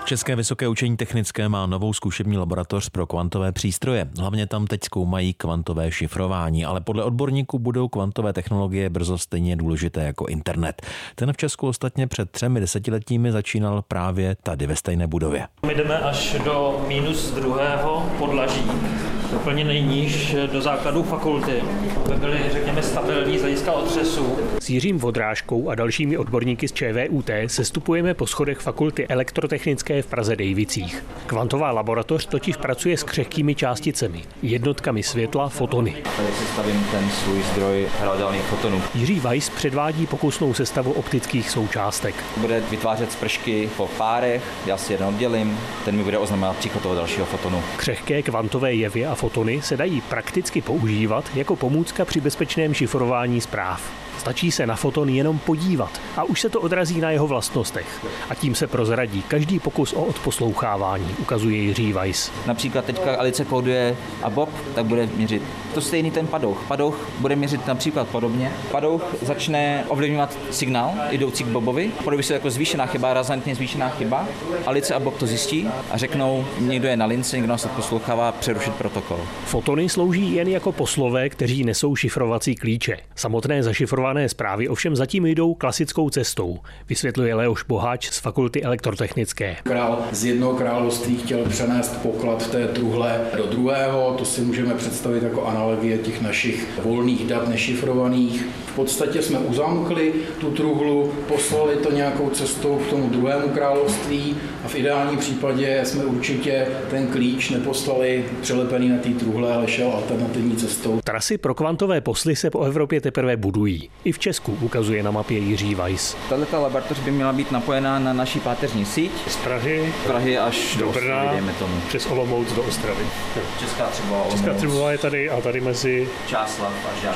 České vysoké učení technické má novou zkušební laboratoř pro kvantové přístroje. Hlavně tam teď zkoumají kvantové šifrování, ale podle odborníků budou kvantové technologie brzo stejně důležité jako internet. Ten v Česku ostatně před 3 desetiletími začínal právě tady ve stejné budově. My jdeme až do -2. podlaží, úplně nejníž do základů fakulty, aby byly, řekněme, stabilní z hlediska otřesu. S Jiřím Vodrážkou a dalšími odborníky z ČVUT sestupujeme po schodech fakulty elektrotechnické v Praze Dejvicích. Kvantová laboratoř totiž pracuje s křehkými částicemi, jednotkami světla, fotony. Tady si stavím ten svůj zdroj hledaných fotonů. Jiří Weiss předvádí pokusnou sestavu optických součástek. Bude vytvářet spršky po párech, já si jeden oddělím, ten mi bude oznamovat příchod toho dalšího fotonu. Křehké kvantové jevy a fotony se dají prakticky používat jako pomůcka při bezpečném šifrování zpráv. Stačí se na foton jenom podívat a už se to odrazí na jeho vlastnostech. A tím se prozradí každý pokus o odposlouchávání, ukazuje Jiří Weiss. Například teďka Alice kóduje a Bob, tak bude měřit to stejný ten padouch. Padouch bude měřit například podobně. Padouch začne ovlivňovat signál jdoucí k Bobovi. Podobí se jako zvýšená chyba, razantně zvýšená chyba. Alice a Bob to zjistí a řeknou, někdo je na lince, někdo nás poslouchává, přerušit protokol. Fotony slouží jen jako poslové, kteří nesou šifrovací klíče. Samotné zašifrované zprávy ovšem zatím jdou klasickou cestou, vysvětluje Leoš Boháč z fakulty elektrotechnické. Král z jednoho království chtěl přenést poklad v té truhle do druhého, to si můžeme představit jako analogie těch našich volných dat nešifrovaných. V podstatě jsme uzamkli tu truhlu, poslali to nějakou cestou k tomu druhému království a v ideálním případě jsme určitě ten klíč neposlali přelepený na té truhle, ale šel alternativní cestou. Trasy pro kvantové posly se po Evropě teprve budují. I v Česku, ukazuje na mapě Jiří Weiss. Tato laboratoř by měla být napojená na naší páteřní síť. Z Prahy až do Brna, přes Olomouc do Ostravy. Česká Třebová je tady a tady mezi Čáslav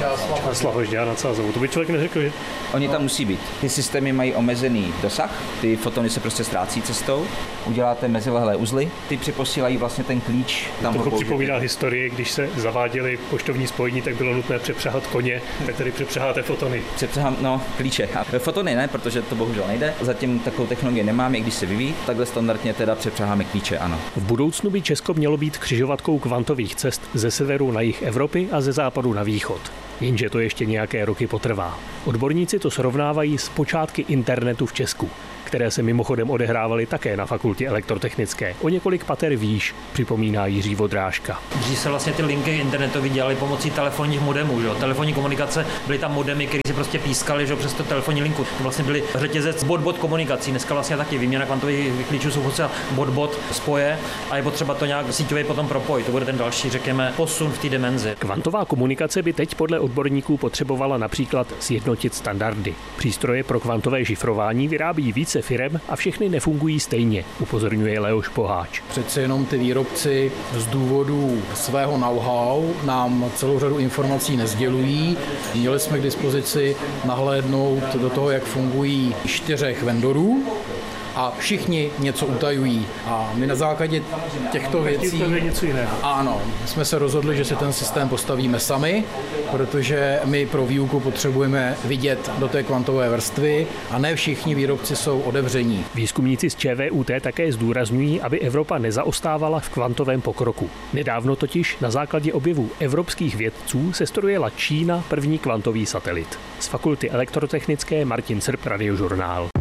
a Žďár nad Sázovou. To by člověk neřekl, že? Oni tam musí být. Ty systémy mají omezený dosah, ty fotony se prostě ztrácí cestou. Uděláte mezilehlé uzly, ty přeposílají vlastně ten klíč tam. To připomíná historii, když se zaváděly poštovní spojení, tak bylo nutné přepřáhat koně, tak tady přepřáháte fotony. Přepřáhám, klíče. A fotony ne, protože to bohužel nejde. Zatím takovou technologii nemáme, i když se vyvíjí. Takhle standardně teda přepřáháme klíče, ano. V budoucnu by Česko mělo být křižovatkou kvantových cest ze severu na jih Evropy a ze západu na východ. Jenže to ještě nějaké roky potrvá. Odborníci to srovnávají s počátky internetu v Česku, které se mimochodem odehrávaly také na fakultě elektrotechnické. O několik pater výš, připomíná Jiří Vodrážka. Dřív se vlastně ty linky internetové dělaly pomocí telefonních modemů, že? Telefonní komunikace, byly tam modemy, které si prostě pískaly, že? Přes to telefonní linku. To vlastně byly řetězec bod komunikací. Dneska vlastně taky výměna kvantových klíčů jsou prostě bod spoje a je potřeba to nějak síťově potom propojit. To bude ten další, řekněme, posun v té dimenzi. Kvantová komunikace by teď podle odborníků potřebovala například sjednotit standardy. Přístroje pro kvantové šifrování vyrábí více firem a všechny nefungují stejně, upozorňuje Leoš Boháč. Přece jenom ty výrobci z důvodu svého know-how nám celou řadu informací nesdělují. Měli jsme k dispozici nahlédnout do toho, jak fungují 4 vendorů, a všichni něco utajují. A my na základě těchto věcí ano, jsme se rozhodli, že si ten systém postavíme sami, protože my pro výuku potřebujeme vidět do té kvantové vrstvy a ne všichni výrobci jsou otevření. Výzkumníci z ČVUT také zdůrazňují, aby Evropa nezaostávala v kvantovém pokroku. Nedávno totiž na základě objevů evropských vědců sestrojila Čína první kvantový satelit. Z fakulty elektrotechnické Martin Srb, Radiožurnál.